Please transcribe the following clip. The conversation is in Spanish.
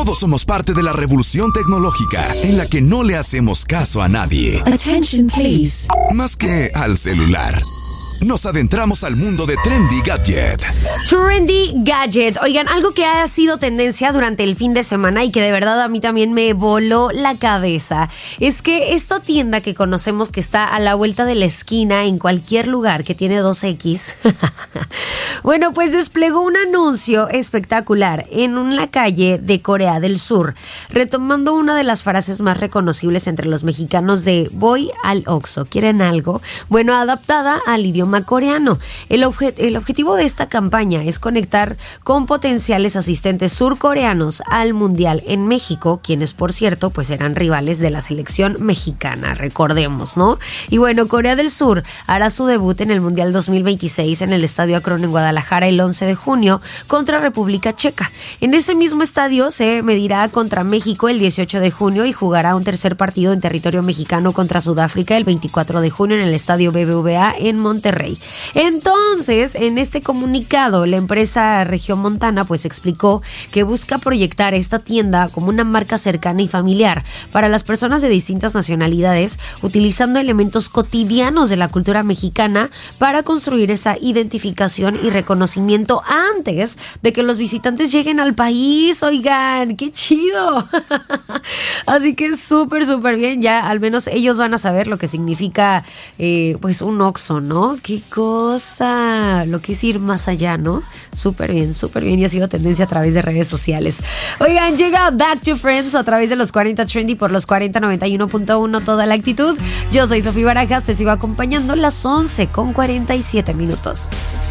Todos somos parte de la revolución tecnológica en la que no le hacemos caso a nadie. Attention, please. Más que al celular. Nos adentramos al mundo de Trendy Gadget. Trendy Gadget. Oigan, algo que ha sido tendencia durante el fin de semana y que de verdad a mí también me voló la cabeza es que esta tienda que conocemos que está a la vuelta de la esquina en cualquier lugar que tiene 2X, bueno, pues desplegó un anuncio espectacular en una calle de Corea del Sur, retomando una de las frases más reconocibles entre los mexicanos de voy al Oxxo, ¿quieren algo? Bueno, adaptada al idioma coreano. El objetivo de esta campaña es conectar con potenciales asistentes surcoreanos al Mundial en México, quienes por cierto pues eran rivales de la selección mexicana, recordemos, ¿no? Y bueno, Corea del Sur hará su debut en el Mundial 2026 en el Estadio Akron en Guadalajara el 11 de junio contra República Checa. En ese mismo estadio se medirá contra México el 18 de junio y jugará un tercer partido en territorio mexicano contra Sudáfrica el 24 de junio en el Estadio BBVA en Monterrey. Entonces, en este comunicado, la empresa Regiomontana pues explicó que busca proyectar esta tienda como una marca cercana y familiar para las personas de distintas nacionalidades, utilizando elementos cotidianos de la cultura mexicana para construir esa identificación y reconocimiento antes de que los visitantes lleguen al país. Oigan, ¡qué chido! Así que súper bien, ya al menos ellos van a saber lo que significa pues un Oxxo, ¿no? ¡Qué cosa! Lo que es ir más allá, ¿no? Súper bien y ha sido tendencia a través de redes sociales. Oigan, llega Back to Friends a través de los 40 Trendy por los 4091.1 toda la actitud. Yo soy Sofía Barajas, te sigo acompañando las 11:47 minutos.